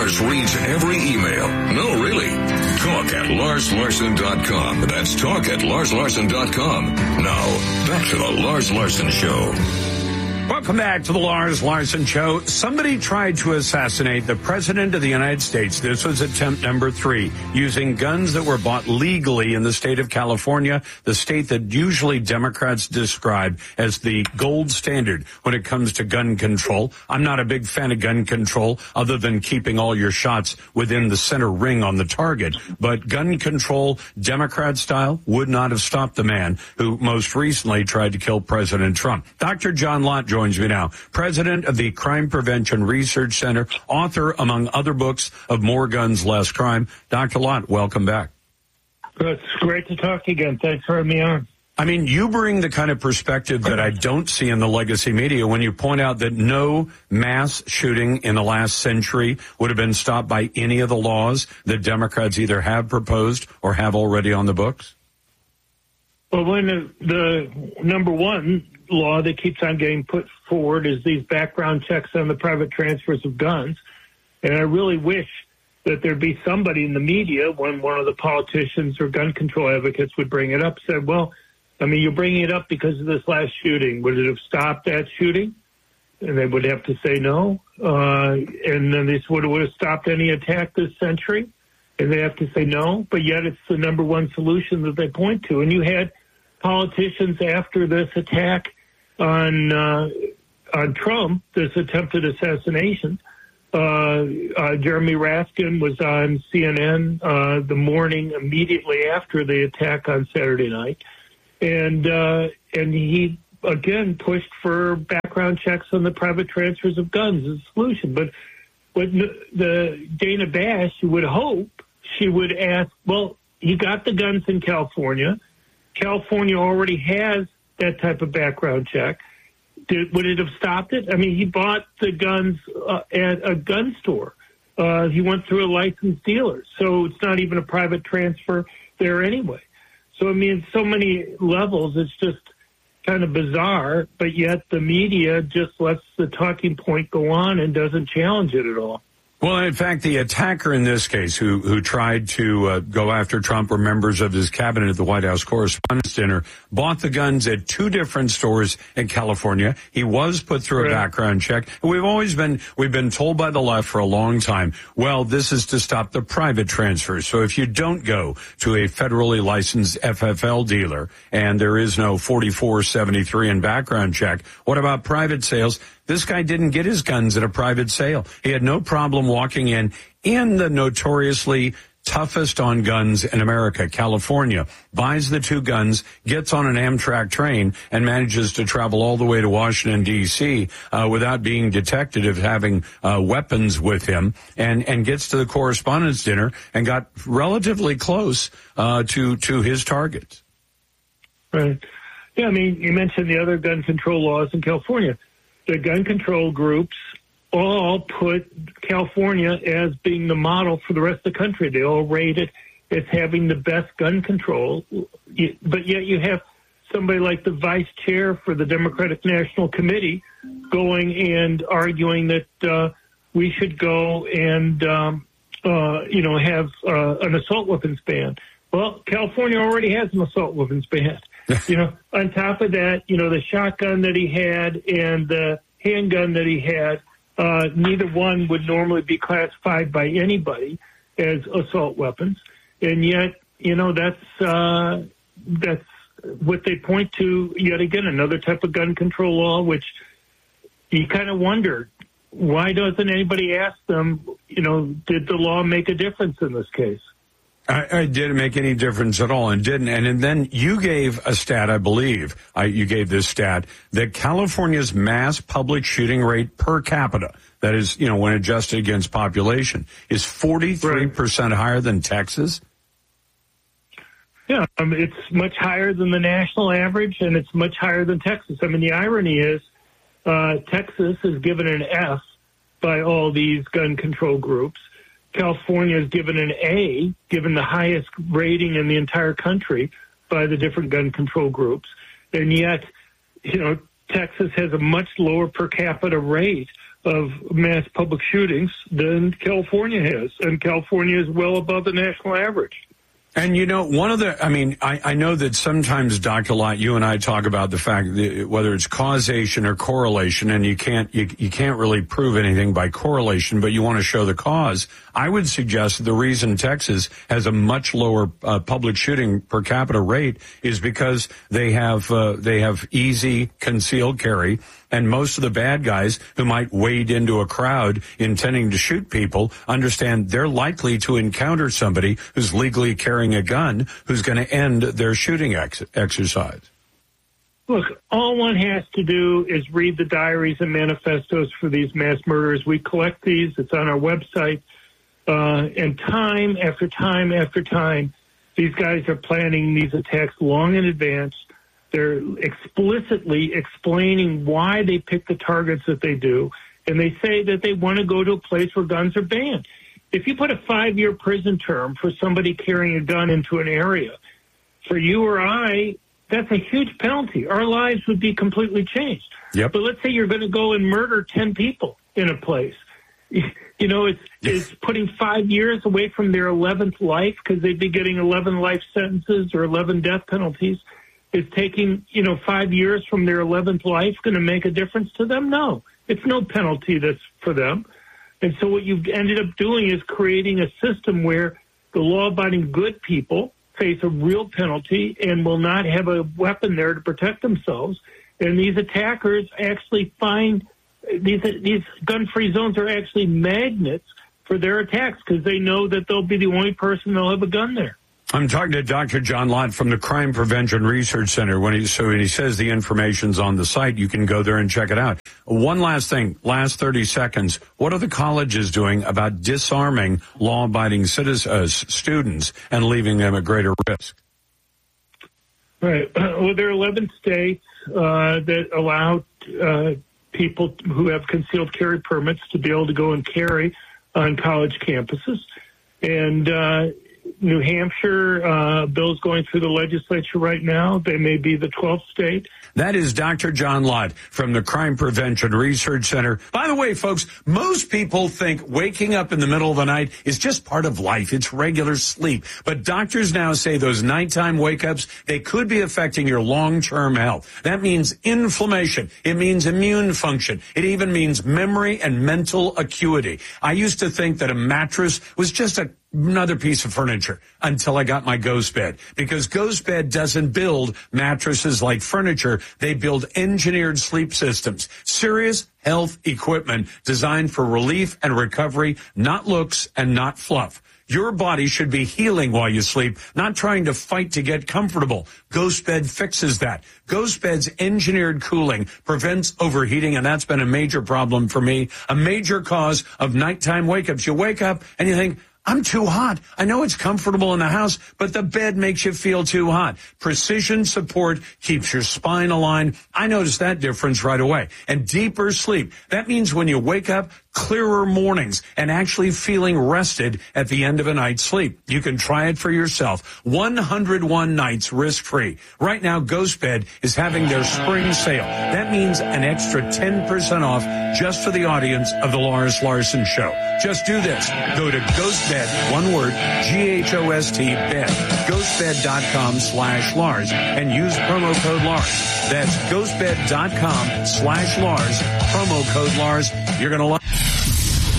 Lars reads every email. No, really. Talk at LarsLarson.com. That's talk at LarsLarson.com. Now, back to the Lars Larson Show. Welcome back to the Lars Larson Show. Somebody tried to assassinate the President of the United States. This was attempt number 3, using guns that were bought legally in the state of California, the state that usually Democrats describe as the gold standard when it comes to gun control. I'm not a big fan of gun control other than keeping all your shots within the center ring on the target. But gun control, Democrat style, would not have stopped the man who most recently tried to kill President Trump. Dr. John Lott joins me now, president of the Crime Prevention Research Center, author, among other books, of More Guns, Less Crime. Dr. Lott, welcome back. It's great to talk again. Thanks for having me on. I mean, you bring the kind of perspective that I don't see in the legacy media when you point out that no mass shooting in the last century would have been stopped by any of the laws that Democrats either have proposed or have already on the books. Well, when the number one law that keeps on getting put forward is these background checks on the private transfers of guns. And I really wish that there'd be somebody in the media, when one of the politicians or gun control advocates would bring it up, said, well, I mean, you're bringing it up because of this last shooting. Would it have stopped that shooting? And they would have to say no. And then this would have stopped any attack this century. And they have to say no. But yet it's the number one solution that they point to. And you had politicians after this attack on Trump, this attempted assassination. Jeremy Raskin was on CNN the morning immediately after the attack on Saturday night, and he again pushed for background checks on the private transfers of guns as a solution. But what the Dana Bash would hope, she would ask, well, you got the guns in California. California already has that type of background check. Would it have stopped it? I mean, he bought the guns at a gun store. He went through a licensed dealer, so it's not even a private transfer there anyway. So, I mean, so many levels, it's just kind of bizarre, but yet the media just lets the talking point go on and doesn't challenge it at all. Well, in fact, the attacker in this case who tried to go after Trump or members of his cabinet at the White House Correspondents' Dinner bought the guns at 2 different stores in California. He was put through a background check. And we've been told by the left for a long time, well, this is to stop the private transfers. So if you don't go to a federally licensed FFL dealer and there is no 4473 in background check, what about private sales? This guy didn't get his guns at a private sale. He had no problem walking in the notoriously toughest on guns in America, California, buys the 2 guns, gets on an Amtrak train, and manages to travel all the way to Washington, D.C. Without being detected of having weapons with him, and gets to the Correspondents' Dinner and got relatively close to his targets. Right. Yeah, I mean, you mentioned the other gun control laws in California. The gun control groups all put California as being the model for the rest of the country. They all rate it as having the best gun control. But yet you have somebody like the vice chair for the Democratic National Committee going and arguing that we should go and, have an assault weapons ban. Well, California already has an assault weapons ban. On top of that, the shotgun that he had and the handgun that he had, neither one would normally be classified by anybody as assault weapons. And yet, that's what they point to yet again, another type of gun control law, which you kind of wonder, why doesn't anybody ask them, did the law make a difference in this case? I didn't make any difference at all and didn't. And then you gave a stat, I believe, you gave this stat, that California's mass public shooting rate per capita, that is, when adjusted against population, is 43% higher than Texas. Yeah, it's much higher than the national average, and it's much higher than Texas. I mean, the irony is Texas is given an F by all these gun control groups. California is given an A, given the highest rating in the entire country by the different gun control groups. And yet, Texas has a much lower per capita rate of mass public shootings than California has, and California is well above the national average. And, I know that sometimes, Dr. Lott, you and I talk about the fact that whether it's causation or correlation, and you can't really prove anything by correlation, but you want to show the cause. I would suggest the reason Texas has a much lower public shooting per capita rate is because they have easy concealed carry. And most of the bad guys who might wade into a crowd intending to shoot people understand they're likely to encounter somebody who's legally carrying a gun who's going to end their shooting exercise. Look, all one has to do is read the diaries and manifestos for these mass murderers. We collect these. It's on our website. And time after time after time, these guys are planning these attacks long in advance. They're explicitly explaining why they pick the targets that they do, and they say that they want to go to a place where guns are banned. If you put a 5-year prison term for somebody carrying a gun into an area, for you or I, that's a huge penalty. Our lives would be completely changed. Yep. But let's say you're going to go and murder 10 people in a place. You know, it's putting 5 years away from their 11th life because they'd be getting 11 life sentences or 11 death penalties. Is taking, 5 years from their 11th life going to make a difference to them? No, it's no penalty that's for them. And so what you've ended up doing is creating a system where the law-abiding good people face a real penalty and will not have a weapon there to protect themselves. And these attackers actually find these gun-free zones are actually magnets for their attacks because they know that they'll be the only person that'll have a gun there. I'm talking to Dr. John Lott from the Crime Prevention Research Center. When he says the information's on the site, you can go there and check it out. One last thing, last 30 seconds. What are the colleges doing about disarming law-abiding students and leaving them at greater risk? Right. Well, there are 11 states that allow people who have concealed carry permits to be able to go and carry on college campuses. And New Hampshire, bill's going through the legislature right now. They may be the 12th state. That is Dr. John Lott from the Crime Prevention Research Center. By the way, folks, most people think waking up in the middle of the night is just part of life. It's regular sleep. But doctors now say those nighttime wake-ups, they could be affecting your long-term health. That means inflammation. It means immune function. It even means memory and mental acuity. I used to think that a mattress was just another piece of furniture until I got my Ghost Bed, because Ghost Bed doesn't build mattresses like furniture. They build engineered sleep systems, serious health equipment designed for relief and recovery, not looks and not fluff. Your body should be healing while you sleep, not trying to fight to get comfortable. Ghost Bed fixes that. Ghost Bed's engineered cooling prevents overheating, and that's been a major problem for me, a major cause of nighttime wake-ups. You wake up and you think, I'm too hot. I know it's comfortable in the house, but the bed makes you feel too hot. Precision support keeps your spine aligned. I noticed that difference right away. And deeper sleep. That means when you wake up, clearer mornings and actually feeling rested at the end of a night's sleep. You can try it for yourself. 101 nights risk-free. Right now, Ghost Bed is having their spring sale. That means an extra 10% off just for the audience of the Lars Larson Show. Just do this. Go to Ghost Bed, one word, G-H-O-S-T, bed, ghostbed.com/Lars, and use promo code Lars. That's ghostbed.com/Lars, promo code Lars. You're going to love